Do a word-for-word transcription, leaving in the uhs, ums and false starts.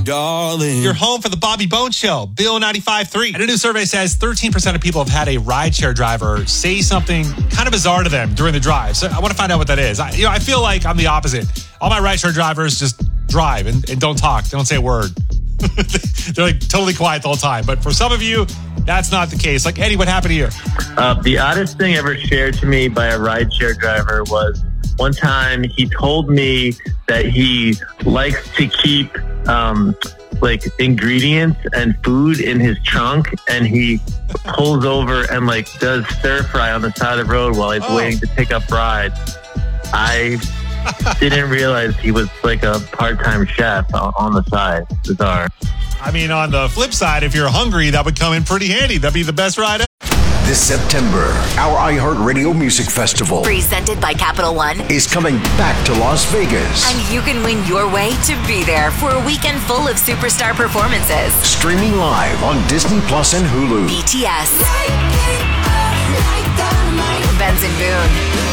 darling. You're home for the Bobby Bones Show, Bill ninety-five point three. And a new survey says thirteen percent of people have had a rideshare driver say something kind of bizarre to them during the drive. So I want to find out what that is. I, you know, I feel like I'm the opposite. All my rideshare drivers just drive and, and don't talk. They don't say a word. They're like totally quiet the whole time. But for some of you, that's not the case. Like, Eddie, what happened here? Uh, the oddest thing ever shared to me by a rideshare driver was one time he told me that he likes to keep um, like ingredients and food in his trunk, and he pulls over and like does stir fry on the side of the road while he's oh. waiting to pick up rides. I didn't realize he was like a part-time chef on the side. Bizarre. I mean, on the flip side, if you're hungry, that would come in pretty handy. That'd be the best ride ever. This September, our iHeartRadio Music Festival, presented by Capital One, is coming back to Las Vegas. And you can win your way to be there for a weekend full of superstar performances. Streaming live on Disney Plus and Hulu. B T S.